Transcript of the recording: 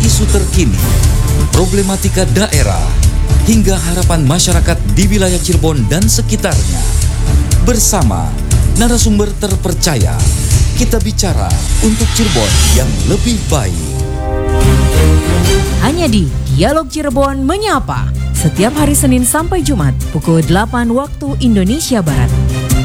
isu terkini, problematika daerah, hingga harapan masyarakat di wilayah Cirebon dan sekitarnya. Bersama narasumber terpercaya, kita bicara untuk Cirebon yang lebih baik. Hanya di Dialog Cirebon Menyapa, setiap hari Senin sampai Jumat pukul 8 waktu Indonesia Barat.